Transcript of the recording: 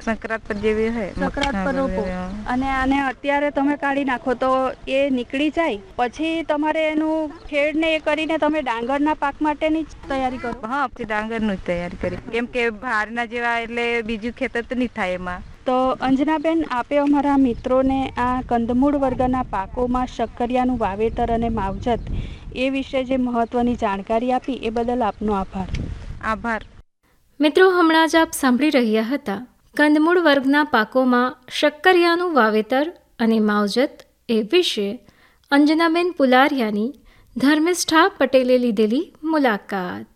સંક્રાંત પર જેવી હોય સંક્રાંત પર રોપો હા. અને આને અત્યારે તમે કાઢી નાખો તો એ નીકળી જાય, પછી તમારે એનું ખેડ ને એ કરીને તમે ડાંગરના પાક માટેની જ તૈયારી કરો. હા, પછી ડાંગરનું જ તૈયારી કરી, કેમ કે બહારના જેવા એટલે બીજું ખેતર તો નહીં થાય એમાં. તો અંજનાબેન, આપે અમારા મિત્રોને આ કંદમૂળ વર્ગના પાકોમાં શક્કરિયાનું વાવેતર અને માવજત એ વિશે જે મહત્વની જાણકારી આપી એ બદલ આપનો આભાર. આભાર. મિત્રો, હમણાં જ આપ સાંભળી રહ્યા હતા કંદમૂળ વર્ગના પાકોમાં શક્કરિયાનું વાવેતર અને માવજત એ વિશે અંજનાબેન પુલારિયાની ધર્મિષ્ઠા પટેલે લીધેલી મુલાકાત.